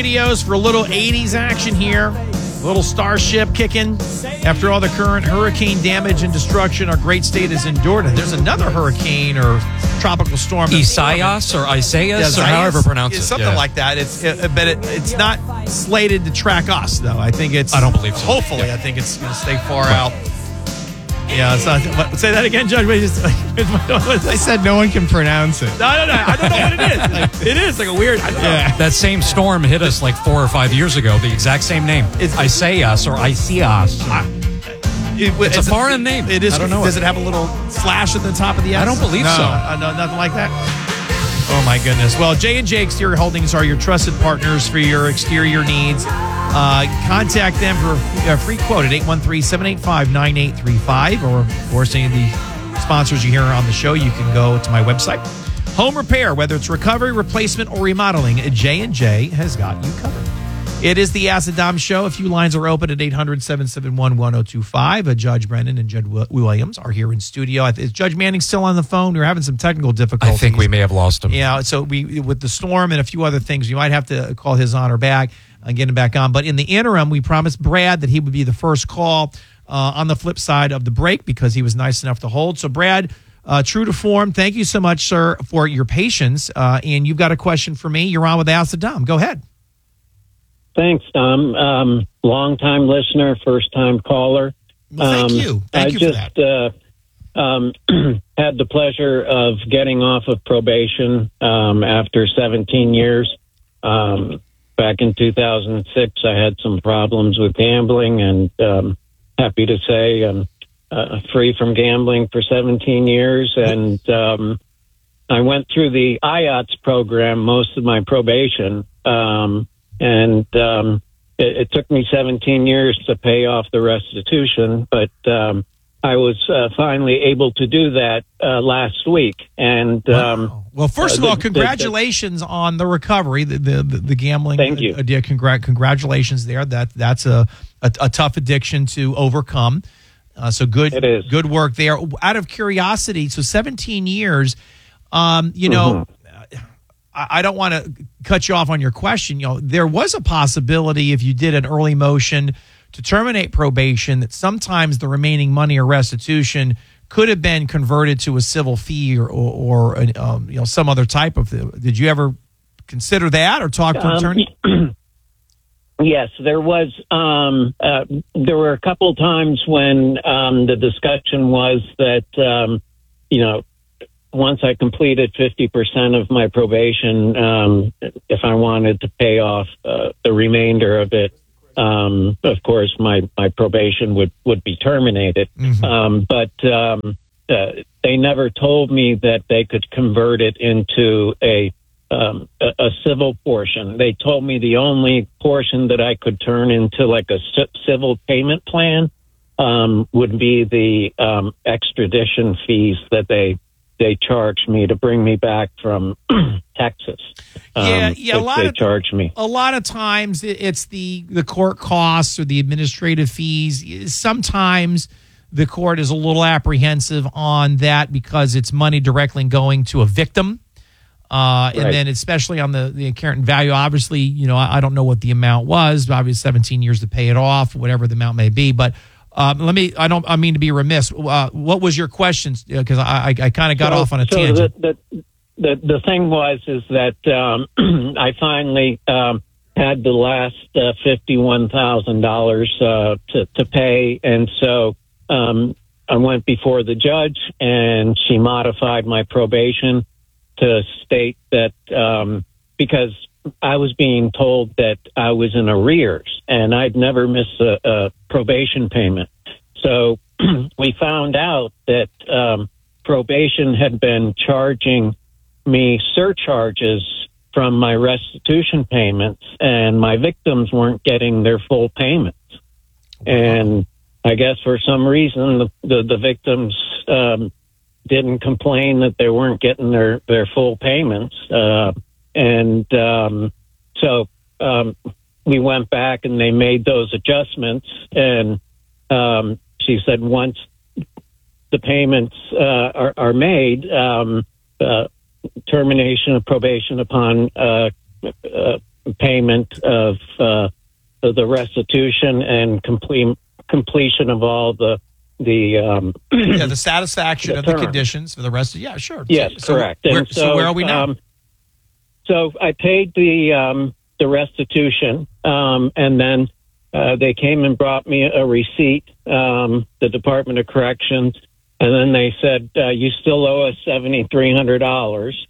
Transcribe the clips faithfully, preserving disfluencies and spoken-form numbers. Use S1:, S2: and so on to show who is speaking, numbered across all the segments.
S1: Videos for a little eighties action here. A little Starship kicking. After all the current hurricane damage and destruction our great state has endured, there's another hurricane or tropical storm.
S2: Isaias or Isaias
S1: Yeah,
S2: or however pronounce
S1: it's
S2: it.
S1: something
S2: yeah.
S1: like that. It's it, but it, it's not slated to track us though. I think it's.
S2: I don't believe so.
S1: Hopefully,
S2: Yeah.
S1: I think it's going to stay far out. Yeah, it's not, what, say that again, Judge. Wait, just,
S3: I said no one can pronounce it.
S1: No, no, no. I don't know what it is. Like, it is like a weird. I don't
S3: Yeah.
S1: know.
S2: That same storm hit us like four or five years ago. The exact same name.
S1: It's-
S2: Isaias or Isaias.
S1: It,
S2: It's a foreign name.
S1: It is.
S2: I don't know
S1: Does
S2: it.
S1: it have a little slash at the top of the S?
S2: I don't believe
S1: no,
S2: so.
S1: Uh, no, nothing like that. Oh my goodness. Well, J and J Exterior Holdings are your trusted partners for your exterior needs. Uh, contact them for a free quote at eight one three, seven eight five, nine eight three five, or of course any of the sponsors you hear on the show, you can go to my website. Home repair, whether it's recovery, replacement, or remodeling, J and J has got you covered. It is the Acid Dom Show. A few lines are open at eight hundred, seven seven one, one oh two five. Uh, Judge Brennan and Judge Williams are here in studio. Is Judge Manning still on the phone? We're having some technical difficulties.
S2: I think we may have lost him.
S1: Yeah, so we with the storm and a few other things, you might have to call his honor back and get him back on. But in the interim, we promised Brad that he would be the first call uh, on the flip side of the break because he was nice enough to hold. So, Brad, uh, true to form, thank you so much, sir, for your patience. Uh, and you've got a question for me. You're on with Acid Dom. Go ahead.
S4: Thanks, Tom. Um, long-time listener, first-time caller.
S1: Well, thank
S4: um,
S1: you. Thank
S4: I
S1: you for
S4: just,
S1: that.
S4: Uh, um, had the pleasure of getting off of probation um, after seventeen years. Um, back in two thousand six, I had some problems with gambling, and um, happy to say I'm uh, free from gambling for seventeen years. And um, I went through the I O T S program most of my probation. Um, And um, it, it took me seventeen years to pay off the restitution, but um, I was uh, finally able to do that uh, last week. And um,
S1: Wow. Well, first of
S4: uh,
S1: all,
S4: the-
S1: congratulations the, on the recovery, the the, the, the gambling.
S4: Thank you.
S1: Uh, yeah, congr- congratulations there. That that's a, a, a tough addiction to overcome. Uh, so good,
S4: It is.
S1: good work there. Out of curiosity, so seventeen years. Um, you know.
S4: Mm-hmm.
S1: I don't want to cut you off on your question. You know, there was a possibility if you did an early motion to terminate probation that sometimes the remaining money or restitution could have been converted to a civil fee or, or, or um, you know, some other type of. Did you ever consider that or talk to an attorney?
S4: Um, yes, there was. Um, uh, there were a couple times when um, the discussion was that, um, you know, once I completed fifty percent of my probation, um, if I wanted to pay off uh, the remainder of it, um, of course, my, my probation would, would be terminated.
S1: Mm-hmm.
S4: Um, but um, uh, they never told me that they could convert it into a, um, a, a civil portion. They told me the only portion that I could turn into like a c- civil payment plan um, would be the um, extradition fees that they they charged me to bring me back from Texas. Um,
S1: Yeah, yeah, a
S4: which
S1: lot
S4: they
S1: of-
S4: charged me.
S1: A lot of times it- it's the, the court costs or the administrative fees. Sometimes the court is a little apprehensive on that because it's money directly going to a victim. Uh, and
S4: Right.
S1: then especially on the, the inherent value, obviously, you know, I, I don't know what the amount was, but obviously seventeen years to pay it off, whatever the amount may be. But um, let me, I don't, I mean to be remiss. Uh, what was your question? Because I, I, I kind of got
S4: So-
S1: off on a
S4: so
S1: tangent.
S4: The, the, the, the thing was is that um, I finally um, had the last uh, fifty-one thousand dollars uh, to, to pay. And so um, I went before the judge, and she modified my probation to state that um, because I was being told that I was in arrears and I'd never miss a, a probation payment. So we found out that um, probation had been charging me surcharges from my restitution payments, and my victims weren't getting their full payments. And I guess for some reason the, the, the victims um, didn't complain that they weren't getting their, their full payments. Uh, and um, so um, we went back and they made those adjustments. And um, she said once the payments uh, are, are made, um, uh, termination of probation upon uh, uh, payment of uh, of the restitution and complete completion of all the the um,
S1: yeah, the satisfaction
S4: the
S1: of the
S4: term.
S1: conditions for the rest of yeah, sure.
S4: Yes,
S1: so,
S4: correct.
S1: So where,
S4: And
S1: so where are we now?
S4: Um, so I paid the um, the restitution, um, and then uh, they came and brought me a receipt, um, the Department of Corrections, and then they said uh, you still owe us seventy three hundred dollars.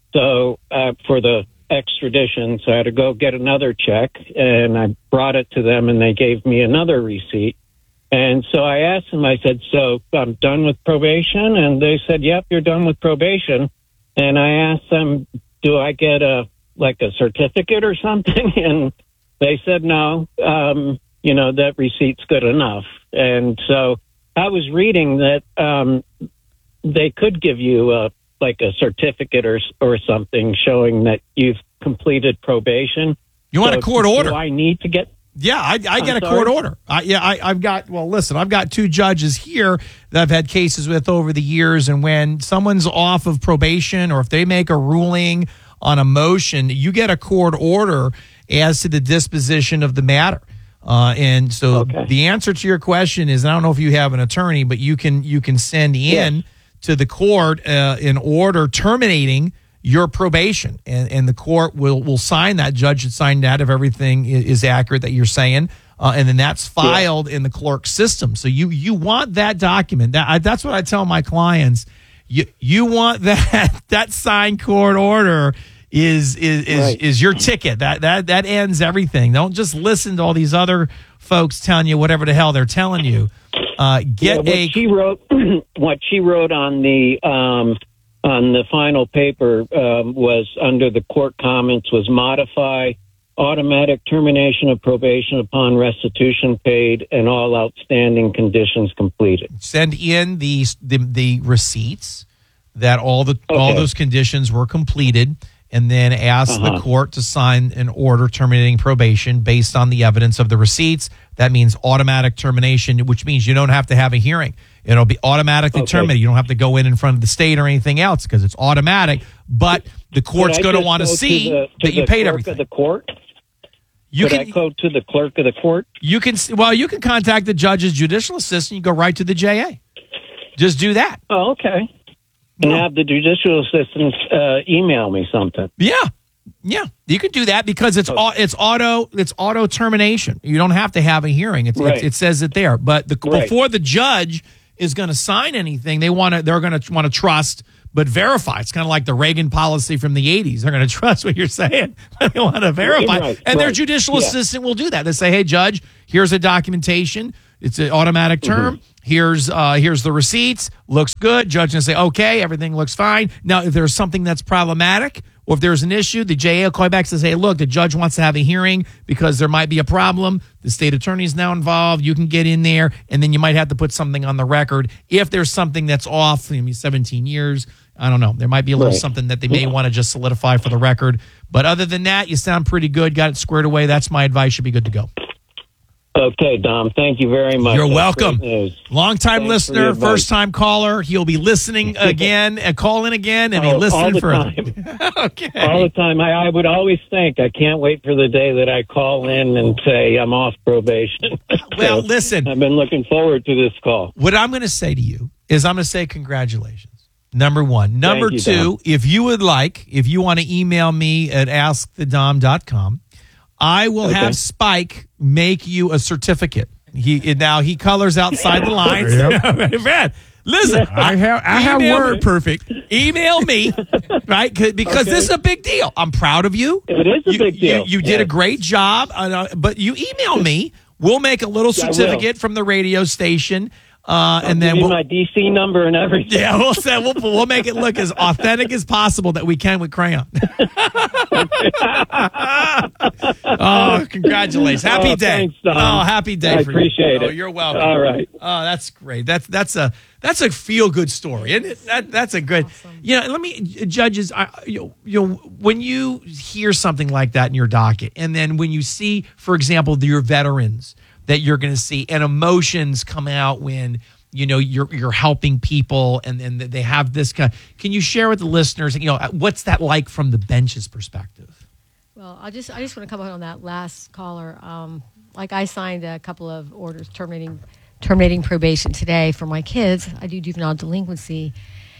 S4: So uh, for the extradition, so I had to go get another check, and I brought it to them, and they gave me another receipt. And so I asked them, I said, so I'm done with probation? And they said, yep, you're done with probation. And I asked them, do I get a like a certificate or something? And they said, no, um, you know, that receipt's good enough. And so I was reading that um, they could give you a like a certificate or or something showing that you've completed probation.
S1: You want
S4: So
S1: a court order?
S4: Do I need to get?
S1: Yeah, I, I get a
S4: sorry?
S1: court order. I, yeah, I, I've got, well, listen, I've got two judges here that I've had cases with over the years. And when someone's off of probation or if they make a ruling on a motion, you get a court order as to the disposition of the matter. Uh, and so
S4: Okay.
S1: the answer to your question is, I don't know if you have an attorney, but you can, you can send in
S4: Yes.
S1: to the court uh, an order terminating your probation, and, and the court will, will sign that. Judge should sign that if everything is, is accurate that you're saying, uh, and then that's filed yeah. in the clerk system. So you you want that document. That I, that's what I tell my clients. You you want that that signed court order is is is,
S4: Right.
S1: is your ticket. That that that ends everything. Don't just listen to all these other folks telling you whatever the hell they're telling you. Uh,
S4: Yeah,
S1: get
S4: what
S1: a
S4: she wrote, what she wrote on the um, on the final paper um, was under the court comments was modify automatic termination of probation upon restitution paid and all outstanding conditions completed.
S1: send in the the, the receipts that all the all
S4: Okay.
S1: those conditions were completed, and then ask the
S4: Uh-huh.
S1: court to sign an order terminating probation based on the evidence of the receipts. That means automatic termination, which means you don't have to have a hearing. It'll be automatically
S4: Okay.
S1: terminated. You don't have to go in in front of the state or anything else because it's automatic. But the court's
S4: Could I
S1: going to
S4: just
S1: want to
S4: go
S1: see
S4: the- to
S1: that you
S4: the
S1: paid
S4: clerk
S1: everything.
S4: Of the court?
S1: You
S4: Could I
S1: can
S4: go to the clerk of the court?
S1: you can well you can contact the judge's judicial assistant. You go right to the J A. Just do that.
S4: Oh, okay. And
S1: Yeah.
S4: have the judicial assistant uh, email me something.
S1: Yeah, yeah, you can do that because it's au- it's auto it's auto termination. You don't have to have a hearing. It's,
S4: Right.
S1: it's, it says it there. But the,
S4: Right.
S1: before the judge is going to sign anything, they want to they're going to want to trust but verify. It's kind of like the Reagan policy from the eighties. They're going to trust what you're saying, but they want to verify.
S4: Right,
S1: and their
S4: right.
S1: judicial
S4: Yeah.
S1: assistant will do that. They say, "Hey, judge, here's a documentation. It's an automatic term.
S4: Mm-hmm.
S1: Here's uh, here's the receipts. Looks good." Judge can say, "Okay, everything looks fine." Now, if there's something that's problematic or if there's an issue, the J A will call you back and says, "Hey, look, the judge wants to have a hearing because there might be a problem. The state attorney is now involved. You can get in there, and then you might have to put something on the record if there's something that's off. I mean, seventeen years. I don't know. There might be a little
S4: Right.
S1: something that they may want to just solidify for the record. But other than that, you sound pretty good. Got it squared away. That's my advice. Should be good to go.
S4: Okay, Dom. Thank you very much.
S1: You're
S4: That's
S1: welcome.
S4: great news.
S1: Long-time
S4: Thanks for the
S1: listener,
S4: advice.
S1: first-time caller. He'll be listening again and call in again, and he
S4: Oh,
S1: listened
S4: all the
S1: for
S4: time.
S1: okay.
S4: All the time. I, I would always think, I can't wait for the day that I call in and say I'm off probation.
S1: Well,
S4: So,
S1: listen.
S4: I've been looking forward to this call.
S1: What I'm going to say to you is I'm going to say congratulations. Number one. Number
S4: you,
S1: two,
S4: Dom.
S1: if you would like, if you want to email me at ask the dom dot com, I will
S4: Okay.
S1: have Spike make you a certificate. He now he colors outside the lines. Man, listen,
S3: I have I have
S1: Email
S3: word
S1: me.
S3: perfect.
S1: Email me, right? 'Cause- Because
S4: Okay.
S1: this is a big deal. I'm proud of you.
S4: It is a
S1: you,
S4: big deal.
S1: You, you did a
S4: Yes.
S1: great job, uh, but you email me. We'll make a little
S4: I will.
S1: certificate from the radio station, uh, and then
S4: Give you
S1: we'll.
S4: my D C number and everything.
S1: Yeah, we'll say we'll, we'll make it look as authentic as possible that we can with crayon. Oh, congratulations! Happy
S4: Oh,
S1: day!
S4: thanks, Don.
S1: Oh, happy day!
S4: I
S1: for
S4: appreciate
S1: you.
S4: it.
S1: Oh, you're welcome.
S4: All right.
S1: Oh, that's great. That's that's a that's a feel good story, isn't it? That that's a good. You know, let me judges. I, you, you know, when you hear something like that in your docket, and then when you see, for example, your veterans that you're going to see, and emotions come out when you know you're you're helping people, and then they have this kind. Can you share with the listeners? You know, what's that like from the bench's perspective?
S5: Well, I just I just want to comment on that last caller. Um, like I signed a couple of orders terminating terminating probation today for my kids. I do juvenile delinquency,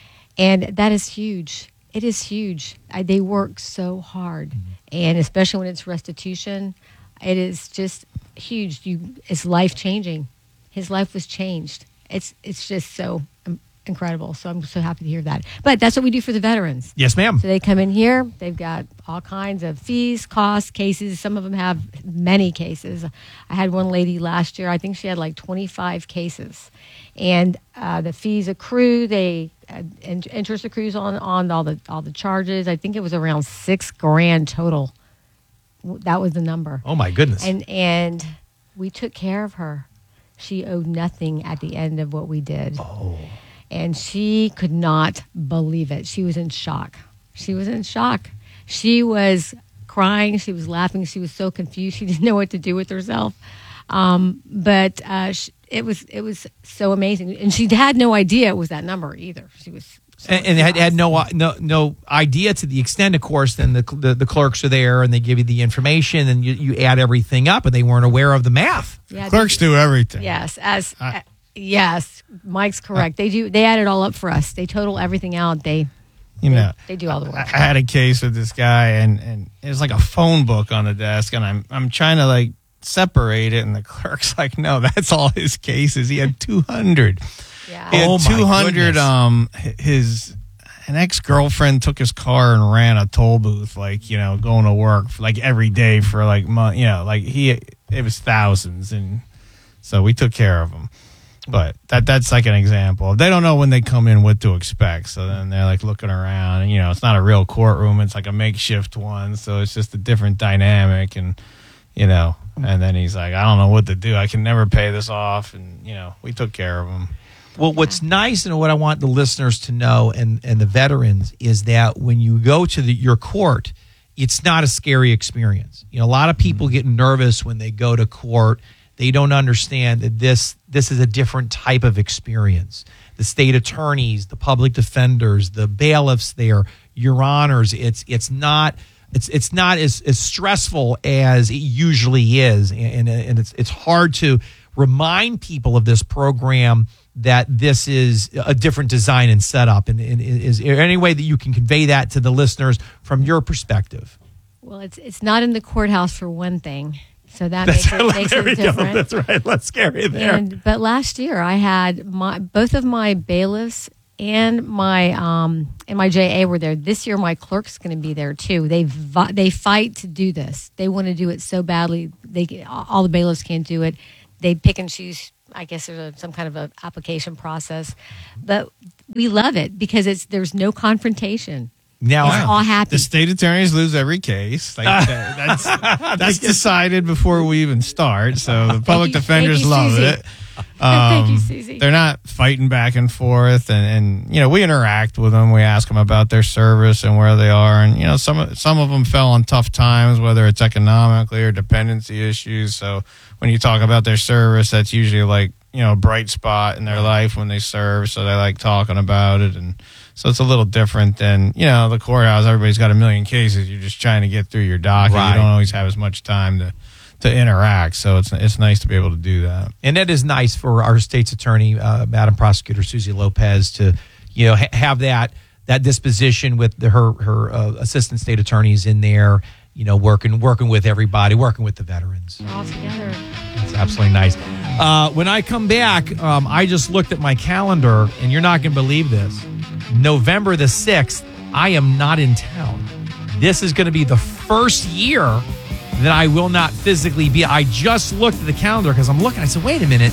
S5: and that is huge. It is huge. I, they work so hard, mm-hmm. and especially when it's restitution, it is just huge. You, it's life changing. His life was changed. It's it's just so um, incredible. So I'm so happy to hear that. But that's what we do for the veterans.
S1: Yes, ma'am.
S5: So they come in here. They've got all kinds of fees, costs, cases. Some of them have many cases. I had one lady last year. I think she had like twenty-five cases, and uh, the fees accrue. They uh, interest accrues on on all the all the charges. I think it was around six grand total. That was the number.
S1: Oh my goodness!
S5: And and we took care of her. She owed nothing at the end of what we did.
S1: Oh.
S5: And she could not believe it. She was in shock. She was in shock. She was crying. She was laughing. She was so confused. She didn't know what to do with herself. Um, but uh, she, it was it was so amazing. And she had no idea it was that number either. She was so
S1: and, and had, had no no no idea to the extent, of course. Then the, the the clerks are there and they give you the information and you, you add everything up, and they weren't aware of the math.
S5: Yeah,
S3: Clerks do everything.
S5: Yes, as
S3: I,
S5: uh, yes, Mike's correct. They do. They add it all up for us. They total everything out. They
S3: you know
S5: they, they do all the work.
S3: I had a case with this guy, and and there's like a phone book on the desk, and I'm I'm trying to like separate it, and the clerk's like, no, that's all his cases. He had two hundred.
S5: Yeah.
S3: He had
S1: Oh, my
S3: two hundred.
S1: goodness.
S3: Um, his an ex girlfriend took his car and ran a toll booth, like you know, going to work for, like every day for like month. You know, like he it was thousands, and so we took care of him. But that that's like an example. They don't know when they come in what to expect, so then they're like looking around, and you know, it's not a real courtroom; it's like a makeshift one, so it's just a different dynamic, and you know. And then he's like, I don't know what to do. I can never pay this off, and you know, we took care of him.
S1: Well, what's nice and what I want the listeners to know and, and the veterans is that when you go to the, your court, it's not a scary experience. You know, a lot of people get nervous when they go to court. They don't understand that this this is a different type of experience. The state attorneys, the public defenders, the bailiffs there, your honors, it's it's not it's it's not as, as stressful as it usually is. And, and it's it's hard to remind people of this program that this is a different design and setup. And, and is there any way that you can convey that to the listeners from your perspective?
S5: Well, it's it's not in the courthouse for one thing, so that
S1: That's
S5: makes it,
S1: right.
S5: makes
S1: There
S5: it
S1: we go.
S5: different.
S1: That's right. Let's carry it there.
S5: And but last year I had my both of my bailiffs and my um and my J A were there. This year my clerk's going to be there too. They vi- they fight to do this. They want to do it so badly. They all the bailiffs can't do it. They pick and choose. I guess there's a, some kind of a application process, but we love it because it's there's no confrontation.
S1: Now,
S5: It's all happy.
S3: The state attorneys lose every case. Like that, that's that's decided before we even start. So the public
S5: you-
S3: defenders
S5: thank you,
S3: love
S5: Susie.
S3: it.
S5: Thank you,
S3: Um,
S5: Susie.
S3: They're not fighting back and forth, and, and you know we interact with them. We ask them about their service and where they are, and you know some of- some of them fell on tough times, whether it's economically or dependency issues. So when you talk about their service, that's usually like you know a bright spot in their life when they serve. So they like talking about it, and so it's a little different than you know the courthouse. Everybody's got a million cases. You're just trying to get through your docket.
S1: Right.
S3: You don't always have as much time to. to interact, so it's it's nice to be able to do that.
S1: and it is nice for our state's attorney, uh, Madam Prosecutor Susie Lopez, to you know ha- have that that disposition with the, her her uh, assistant state attorneys in there, you know, working working with everybody, working with the veterans.
S5: all together.
S1: It's absolutely nice. Uh, when I come back, um, I just looked at my calendar, and you're not going to believe this. November the sixth, I am not in town. This is going to be the first year that I will not physically be. I just looked at the calendar because I'm looking. I said, wait a minute.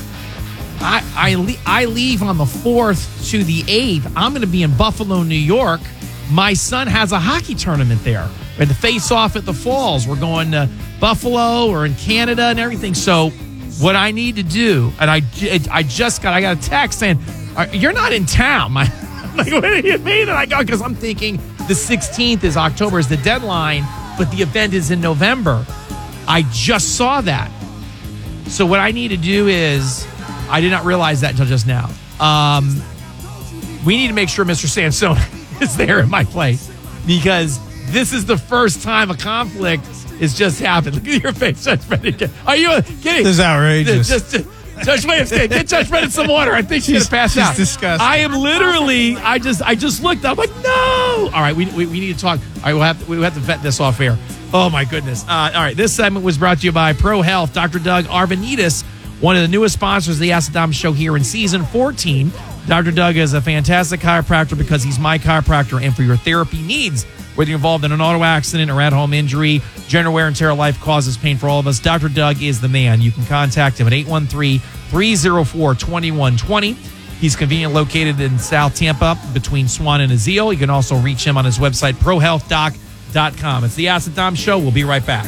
S1: I I, le- I leave on the fourth to the eighth. I'm going to be in Buffalo, New York. My son has a hockey tournament there. We're to face off at the Falls. We're going to Buffalo or in Canada and everything. So what I need to do, and I, I just got I got a text saying, you're not in town. My, I'm like, what do you mean? And I go, because I'm thinking the sixteenth is October is the deadline, but the event is in November. I just saw that. So what I need to do is, I did not realize that until just now. Um, we need to make sure Mister Sansone is there in my place, because this is the first time a conflict has just happened. Look at your face, Judge Bennett. Are you kidding?
S3: This is outrageous.
S1: Just, just, Judge Bennett, get Judge Bennett some water. I think she's,
S3: She's-
S1: gonna pass
S3: she's
S1: out.
S3: disgusting.
S1: I am literally. I just. I just looked. I'm like, no. All right, we, we, we need to talk. All right, we'll have to, we have to vet this off air. Oh my goodness. Uh, all right, this segment was brought to you by Pro Health. Doctor Doug Arvanitis, one of the newest sponsors of the Ask the Dom Show here in season fourteen. Doctor Doug is a fantastic chiropractor because he's my chiropractor, and for your therapy needs, whether you're involved in an auto accident or at-home injury, general wear and tear of life causes pain for all of us, Doctor Doug is the man. You can contact him at eight one three, three oh four, two one two oh. He's conveniently located in South Tampa between Swan and Azeel. You can also reach him on his website, pro health doc dot com. It's the Ask the Dom Show. We'll be right back.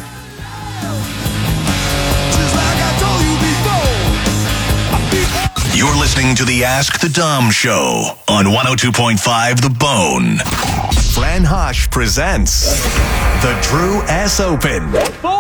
S6: You're listening to the Ask the Dom Show on one oh two point five The Bone. Fran Hosh presents the Drew S. Open.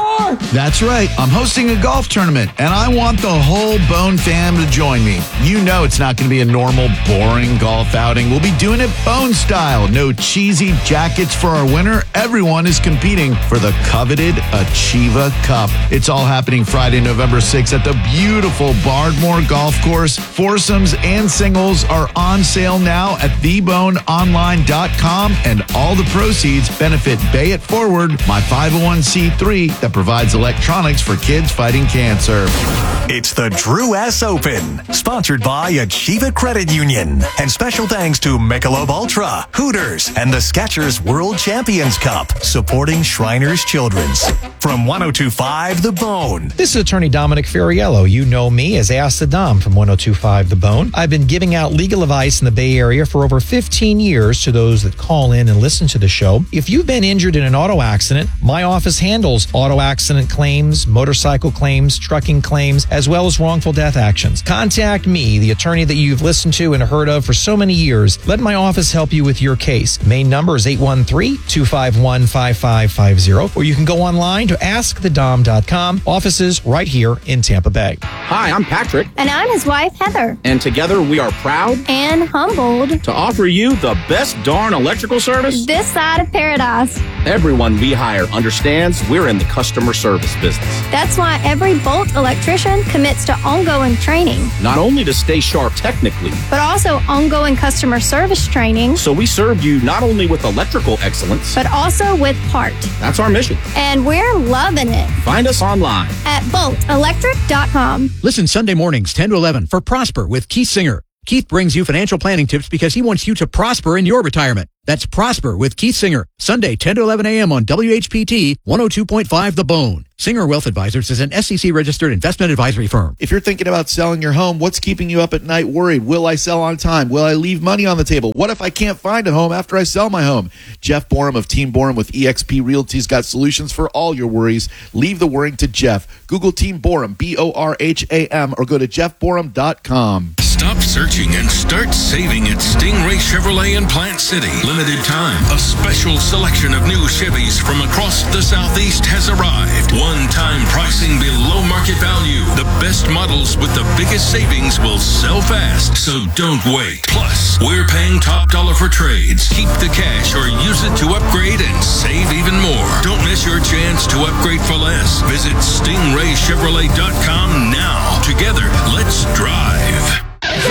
S7: That's right. I'm hosting a golf tournament, and I want the whole Bone fam to join me. You know it's not going to be a normal, boring golf outing. We'll be doing it Bone style. No cheesy jackets for our winner. Everyone is competing for the coveted Achieva Cup. It's all happening Friday, November sixth at the beautiful Bardmore Golf Course. Foursomes and singles are on sale now at the bone online dot com, and all the proceeds benefit Bay It Forward, my five oh one c three that provides electronics for kids fighting cancer.
S6: It's the Drew S. Open, sponsored by Achieva Credit Union. And special thanks to Michelob Ultra, Hooters, and the Skechers World Champions Cup, supporting Shriners Children's. From one oh two point five The Bone.
S8: This is attorney Dominic Ferriello. You know me as Ask the Dom from one oh two point five The Bone. I've been giving out legal advice in the Bay Area for over fifteen years to those that call in and listen to the show. If you've been injured in an auto accident, my office handles auto accident claims, motorcycle claims, trucking claims, as well as wrongful death actions. Contact me, the attorney that you've listened to and heard of for so many years. Let my office help you with your case. Main number is eight one three, two five one, five five five zero, or you can go online to ask the dom dot com. Offices right here in Tampa Bay.
S9: Hi, I'm Patrick.
S10: And I'm his wife, Heather.
S9: And together we are proud
S10: and humbled
S9: to offer you the best darn electrical service
S10: this side of paradise.
S9: Everyone we hire understands we're in the customer service business.
S10: That's why every Bolt electrician commits to ongoing training.
S9: Not only to stay sharp technically,
S10: but also ongoing customer service training.
S9: So we serve you not only with electrical excellence,
S10: but also with heart.
S9: That's our mission.
S10: And we're loving it.
S9: Find us online
S10: at bolt electric dot com.
S11: Listen Sunday mornings, ten to eleven, for Prosper with Keith Singer. Keith brings you financial planning tips because he wants you to prosper in your retirement. That's Prosper with Keith Singer, Sunday, ten to eleven a.m. on W H P T one oh two point five The Bone. Singer Wealth Advisors is an S E C-registered investment advisory firm.
S12: If you're thinking about selling your home, what's keeping you up at night worried? Will I sell on time? Will I leave money on the table? What if I can't find a home after I sell my home? Jeff Borum of Team Borum with E X P Realty's got solutions for all your worries. Leave the worrying to Jeff. Google Team Borum, B O R H A M, or go to jeff borum dot com.
S13: Stop searching and start saving at Stingray Chevrolet in Plant City. Limited time. A special selection of new Chevys from across the Southeast has arrived. One-time pricing below market value. The best models with the biggest savings will sell fast, so don't wait. Plus, we're paying top dollar for trades. Keep the cash or use it to upgrade and save even more. Don't miss your chance to upgrade for less. Visit stingray chevrolet dot com now. Together, let's drive.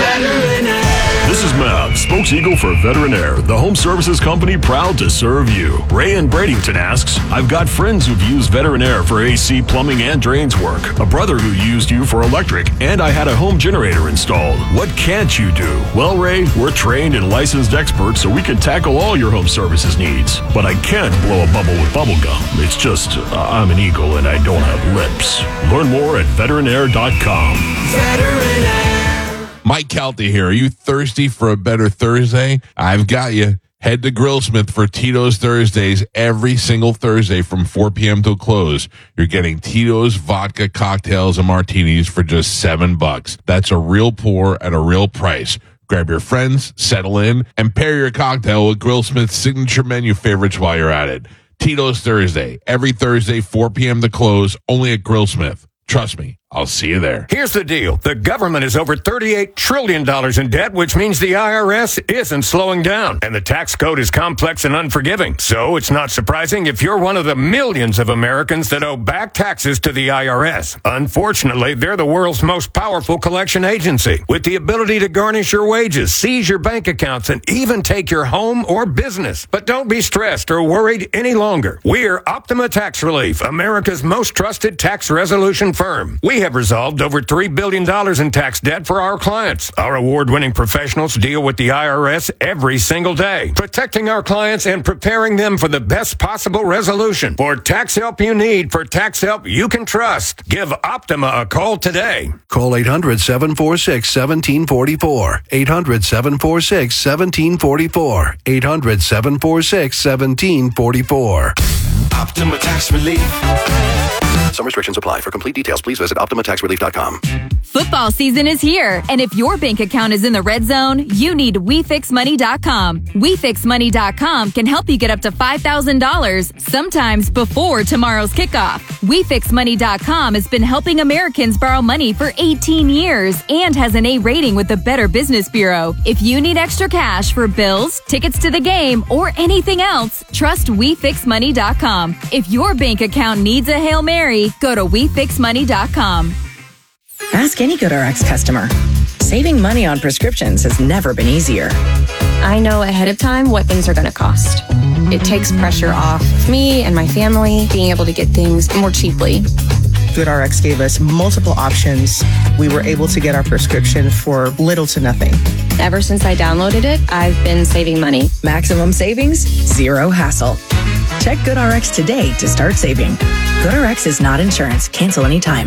S14: This is Mav, spokes-eagle for Veterinaire, the home services company proud to serve you. Ray in Bradenton asks, I've got friends who've used Veterinaire for A C, plumbing, and drains work. A brother who used you for electric, and I had a home generator installed. What can't you do? Well, Ray, we're trained and licensed experts, so we can tackle all your home services needs. But I can't blow a bubble with bubble gum. It's just, uh, I'm an eagle and I don't have lips. Learn more at veterinaire dot com.
S15: Veterinaire. Mike Calta here. Are you thirsty for a better Thursday? I've got you. Head to Grillsmith for Tito's Thursdays every single Thursday from four p.m. till close. You're getting Tito's vodka cocktails and martinis for just seven bucks. That's a real pour at a real price. Grab your friends, settle in, and pair your cocktail with Grillsmith's signature menu favorites while you're at it. Tito's Thursday, every Thursday, four p.m. to close, only at Grillsmith. Trust me, I'll see you there.
S16: Here's the deal. The government is over thirty-eight trillion dollars in debt, which means the I R S isn't slowing down. And the tax code is complex and unforgiving. So it's not surprising if you're one of the millions of Americans that owe back taxes to the I R S. Unfortunately, they're the world's most powerful collection agency, with the ability to garnish your wages, seize your bank accounts, and even take your home or business. But don't be stressed or worried any longer. We're Optima Tax Relief, America's most trusted tax resolution firm. We have resolved over three billion dollars in tax debt for our clients. Our award-winning professionals deal with the I R S every single day, protecting our clients and preparing them for the best possible resolution. For tax help you need, for tax help you can trust, give Optima a call today.
S17: Call eight hundred, seven four six, one seven four four. eight hundred, seven four six, one seven four four. eight hundred, seven four six, one seven four four.
S18: Optima Tax Relief.
S17: Some restrictions apply. For complete details, please visit optima tax relief dot com.
S19: Football season is here, and if your bank account is in the red zone, you need we fix money dot com. we fix money dot com can help you get up to five thousand dollars, sometimes before tomorrow's kickoff. we fix money dot com has been helping Americans borrow money for eighteen years and has an A rating with the Better Business Bureau. If you need extra cash for bills, tickets to the game, or anything else, trust we fix money dot com. If your bank account needs a Hail Mary, go to we fix money dot com.
S20: Ask any GoodRx customer. Saving money on prescriptions has never been easier.
S21: I know ahead of time what things are going to cost. It takes pressure off me and my family being able to get things more cheaply.
S22: GoodRx gave us multiple options. We were able to get our prescription for little to nothing.
S21: Ever since I downloaded it, I've been saving money.
S20: Maximum savings, zero hassle. Check GoodRx today to start saving. GoodRx is not insurance. Cancel anytime.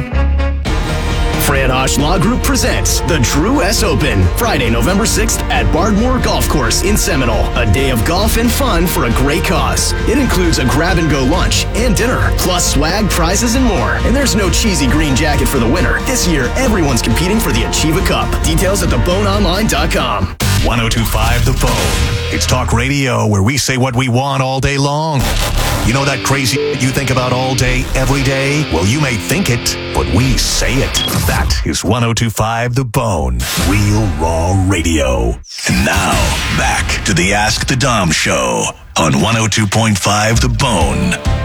S23: Fran Osh Law Group presents the Drew S. Open, Friday, November sixth at Bardmore Golf Course in Seminole. A day of golf and fun for a great cause. It includes a grab-and-go lunch and dinner, plus swag, prizes, and more. And there's no cheesy green jacket for the winner. This year, everyone's competing for the Achieva Cup. Details at the bone online dot com.
S6: one oh two point five The Bone. It's talk radio where we say what we want all day long. You know that crazy you think about all day, every day? Well, you may think it, but we say it. That is one oh two point five The Bone. Real raw radio. And now, back to the Ask the Dom show on one oh two point five The Bone.